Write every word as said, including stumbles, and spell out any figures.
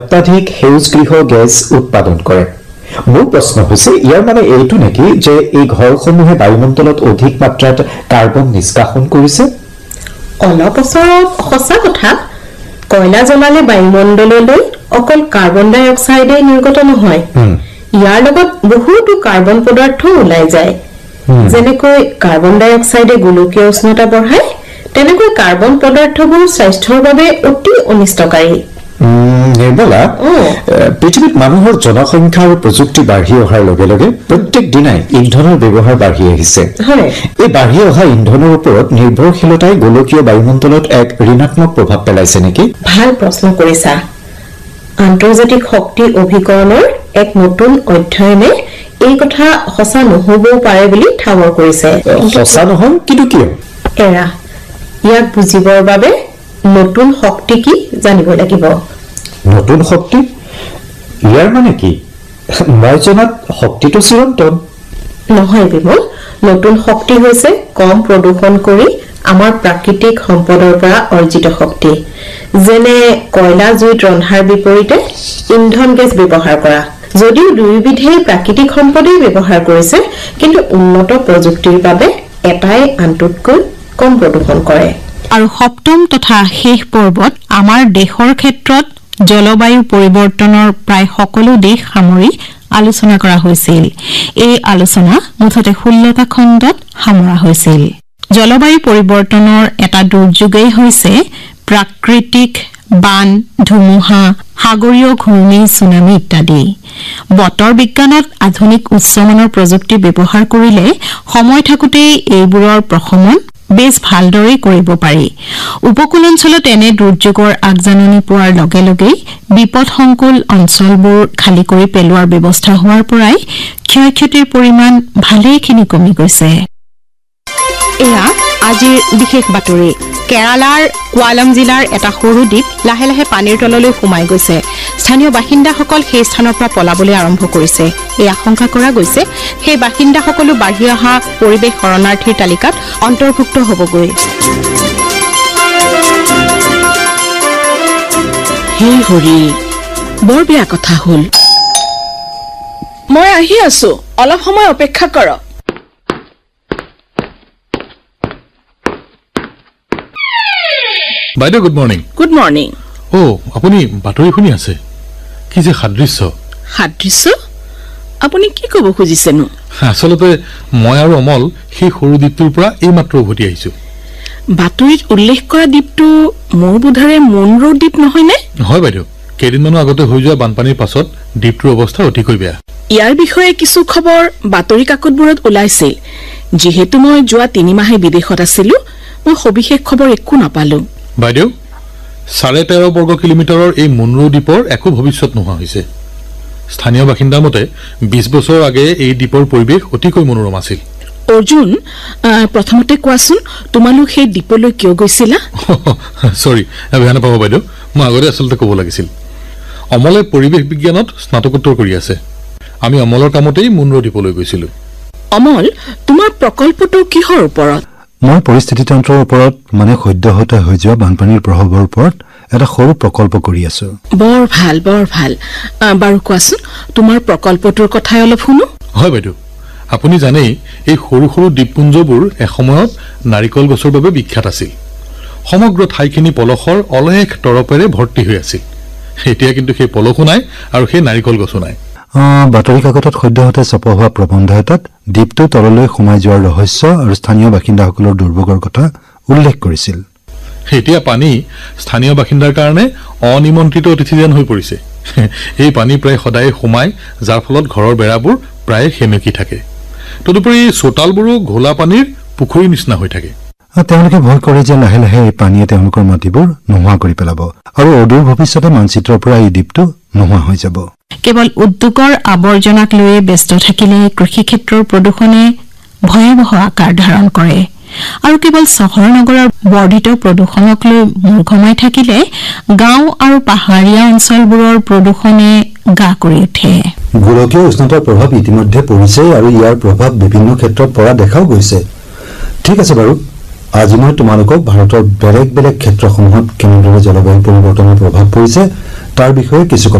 অত্যাধিক সেউজগৃহ গেছ উৎপাদন কৰে। মোৰ প্ৰশ্ন হৈছে ইয়াৰ মানে এইটো নেকি যে এই ঘৰসমূহে বায়ুমণ্ডলত অধিক মাত্ৰাত কাৰ্বন নিষ্কাশন কৰিছে? অলপ ওচৰত সঁচা কথা। কয়লা জ্বলালে বায়ুমণ্ডললৈ অকল কাৰ্বন ডাই অক্সাইডে নিৰ্গত নহয়, ইয়াৰ লগত বহুতো কাৰ্বন পদাৰ্থ ওলাই যায়। যেনেকৈ কাৰ্বন ডাই অক্সাইডে গোলকীয় উষ্ণতা বঢ়ায়, তেনেকৈ কাৰ্বন পদাৰ্থবোৰ স্বাস্থ্যৰ বাবে অতি অনিষ্টকাৰী। নিৰ্মলা, পৃথিৱীত মানুহৰ জনসংখ্যা আৰু প্ৰযুক্তি বাঢ়ি অহাৰ লগে লগে প্ৰত্যেক দিনাই ইন্ধনৰ ব্যৱহাৰ বাঢ়ি আহিছে। এই বাঢ়ি অহা ইন্ধনৰ ওপৰত নিৰ্ভৰশীলতাই গোলকীয় বায়ুমণ্ডলত এক ঋণাত্মক প্ৰভাৱ পেলাইছে নেকি? ভাল প্ৰশ্ন কৰিছা। আন্তৰ্জাতিক শক্তি অভিকৰণৰ এক নতুন অধ্যয়নে এই কথা সঁচা নহবও পাৰে বুলি ঠাৱৰ কৰিছে। সঁচা নহয় কিন্তু কিয়? এৰা ইয়াক বুজিবৰ বাবে নতুন শক্তি কি জানিব লাগিব। নতুন শক্তি? ইয়াৰ মানে কি? মই জনাত শক্তিটো চিৰন্তন। নহয় বিমল, নতুন শক্তি হৈছে কম প্ৰদূষণ কৰি আমাৰ প্ৰাকৃতিক সম্পদৰ পৰা অৰ্জিত শক্তি, যেনে কয়লা জুইত ৰন্ধাৰ বিপৰীতে ইন্ধন গেছ ব্যৱহাৰ কৰা। যদিও দুয়োবিধেই প্ৰাকৃতিক সম্পদেই ব্যৱহাৰ কৰিছে, কিন্তু উন্নত প্ৰযুক্তিৰ বাবে এটাই আনটোতকৈ কম প্ৰদূষণ কৰে। আৰু সপ্তম তথা শেষ পৰ্বত আমাৰ দেশৰ ক্ষেত্ৰত জলবায়ু পৰিৱৰ্তনৰ প্ৰায় সকলো দিশ সামৰি আলোচনা কৰা হৈছিল। এই আলোচনা মুঠতে ষোল্লটা খণ্ডত সামৰা হৈছিল। জলবায়ু পৰিৱৰ্তনৰ এটা দুৰ্যোগেই হৈছে প্ৰাকৃতিক বান, ধুমুহা, সাগৰীয় ঘূৰ্ণী, ছুনামি ইত্যাদি। বতৰ বিজ্ঞানত আধুনিক উচ্চমানৰ প্ৰযুক্তি ব্যৱহাৰ কৰিলে সময় থাকোঁতেই এইবোৰৰ প্ৰশমন বেছ ভালদৰেই কৰিব পাৰি। উপকূল অঞ্চলত এনে দুৰ্যোগৰ আগজাননী পোৱাৰ লগে লগেই বিপদসংকুল অঞ্চলবোৰ খালী কৰি পেলোৱাৰ ব্যৱস্থা হোৱাৰ পৰাই ক্ষয় ক্ষতিৰ পৰিমাণ ভালেখিনি কমি গৈছে। এয়া আজিৰ বিশেষ বাতৰি। কেৰালাৰ কোৱালাম জিলাৰ এটা সৰু দ্বীপ লাহে লাহে পানীৰ তললৈ সোমাই গৈছে। স্থানীয় বাসিন্দাসকল সেই স্থানৰ পৰা পলাবলৈ আৰম্ভ কৰিছে। এই আশংকা কৰা গৈছে সেই বাসিন্দাসকলো বাঢ়ি অহা পৰিৱেশ শৰণাৰ্থীৰ তালিকাত অন্তৰ্ভুক্ত হ'বগৈ। হে হৰি, বৰ বেয়া কথা হ'ল। মই আহি আছো, অলপ সময় অপেক্ষা কৰক। বাইদেউ, গুড মৰ্ণিং। Good morning. অ' আপুনি বাতৰি শুনি আছে? কি যে সাদৃশ্য। সাদৃশ্য? আপুনি কি ক'ব খুজিছেনো? আচলতে মই আৰু অমল সেই সৰু দ্বীপটোৰ পৰা এইমাত্ৰ উভতি আহিছো। বাতৰিত উল্লেখ কৰা দ্বীপটো মোৰ বোধেৰে মুনৰো দ্বীপ নহয়নে? হয় বাইদেউ, কেইদিনমানৰ আগতে হৈ যোৱা বানপানীৰ পাছত দ্বীপটোৰ অৱস্থা অতিকৈ বেয়া। ইয়াৰ বিষয়ে কিছু খবৰ বাতৰি কাকতবোৰত ওলাইছিল। যিহেতু মই যোৱা তিনিমাহে বিদেশত আছিলো, মই সবিশেষ খবৰ একো নাপালো। বাইদেউ, চাৰে তেৰ বৰ্গ কিলোমিটাৰৰ এই মুনৰো দ্বীপৰ একো ভৱিষ্যত নোহোৱা হৈছে। স্থানীয় বাসিন্দাৰ মতে বিশ বছৰ আগেয়ে এই দ্বীপৰ পৰিৱেশ অতিকৈ মনোৰম আছিল। অৰ্জুন, প্ৰথমতে কোৱাচোন তোমালোক সেই দ্বীপলৈ কিয় গৈছিলা? চৰি, বেয়া নাপাব বাইদেউ, মই আগতে আচলতে ক'ব লাগিছিল। অমলে পৰিৱেশ বিজ্ঞানত স্নাতকোত্তৰ কৰি আছে। আমি অমলৰ কামতেই মুনৰো দ্বীপলৈ গৈছিলো। অমল, তোমাৰ প্ৰকল্পটো কিহৰ ওপৰত? মই পৰিস্থিতিতন্ত্ৰৰ ওপৰত, মানে সদ্যহতে হৈ যোৱা বানপানীৰ প্ৰভাৱৰ ওপৰত এটা সৰু প্ৰকল্প কৰি আছো। বৰ ভাল, বৰ ভাল। বাৰু কোৱাচোন, তোমাৰ প্ৰকল্পটোৰ কথাই অলপ শুনো। হয় বাইদেউ, আপুনি জানেই এই সৰু সৰু দ্বীপপুঞ্জবোৰ এসময়ত নাৰিকল গছৰ বাবে বিখ্যাত আছিল। সমগ্ৰ ঠাইখিনি পলসৰ অলেখ তৰপেৰে ভৰ্তি হৈ আছিল। এতিয়া কিন্তু সেই পলসো নাই আৰু সেই নাৰিকল গছো নাই। বাতৰি কাকতত সদ্যহতে ছপা হোৱা প্ৰবন্ধ এটাত দ্বীপটো তললৈ সোমাই যোৱাৰ ৰহস্য আৰু স্থানীয় বাসিন্দাসকলৰ দুৰ্ভোগৰ কথা উল্লেখ কৰিছিল। এতিয়া পানী স্থানীয় বাসিন্দাৰ কাৰণে অনিমন্ত্ৰিত অতিথি যেন হৈ পৰিছে। এই পানী প্ৰায় সদায় সোমাই, যাৰ ফলত ঘৰৰ বেৰাবোৰ প্ৰায় সেমেকি থাকে। তদুপৰি চোতালবোৰো ঘোলা পানীৰ পুখুৰীৰ নিচিনা হৈ থাকে। তেওঁলোকে ভয় কৰে যে লাহে লাহে এই পানীয়ে তেওঁলোকৰ মাটিবোৰ নোহোৱা কৰি পেলাব আৰু অদূৰ ভৱিষ্যতে মানচিত্ৰৰ পৰা এই দ্বীপটো নোহোৱা হৈ যাব। কেৱল উদ্যোগৰ আৱৰ্জনাক লৈয়ে ব্যস্ত থাকিলে কৃষি ক্ষেত্ৰৰ প্ৰদূষণে ভয়াৱহ আকাৰ ধাৰণ কৰে আৰু কেৱল চহৰ নগৰৰ বৰ্ধিত প্ৰদূষণক লৈ মূৰ্ঘমাই থাকিলে গাঁও আৰু পাহাৰীয়া অঞ্চলবোৰৰ প্ৰদূষণে গা কৰি উঠে। গোলকীয় উষ্ণতাৰ প্ৰভাৱ ইতিমধ্যে পৰিছে আৰু ইয়াৰ প্ৰভাৱ বিভিন্ন ক্ষেত্ৰত পৰা দেখাও গৈছে। ঠিক আছে বাৰু, আজি মই তোমালোকক ভাৰতৰ বেলেগ বেলেগ ক্ষেত্ৰসমূহত কেনেদৰে জলবায়ু পৰিৱৰ্তনৰ প্ৰভাৱ পৰিছে তাৰ বিষয়ে কিছু